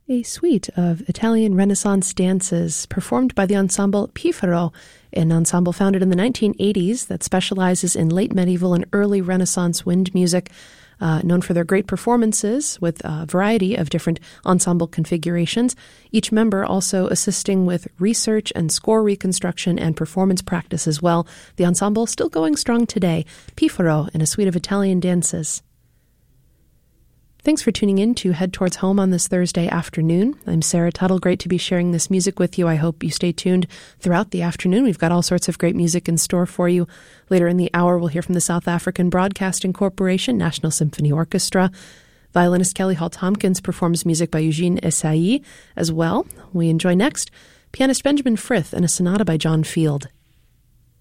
A suite of Italian Renaissance dances performed by the ensemble Pifero, an ensemble founded in the 1980s that specializes in late medieval and early Renaissance wind music, known for their great performances with a variety of different ensemble configurations, each member also assisting with research and score reconstruction and performance practice as well. The ensemble still going strong today, Pifero, in a suite of Italian dances. Thanks for tuning in to Head Towards Home on this Thursday afternoon. I'm Sarah Tuttle. Great to be sharing this music with you. I hope you stay tuned throughout the afternoon. We've got all sorts of great music in store for you. Later in the hour, we'll hear from the South African Broadcasting Corporation, National Symphony Orchestra. Violinist Kelly Hall Tompkins performs music by Eugene Esaïe as well. We enjoy next pianist Benjamin Frith and a sonata by John Field.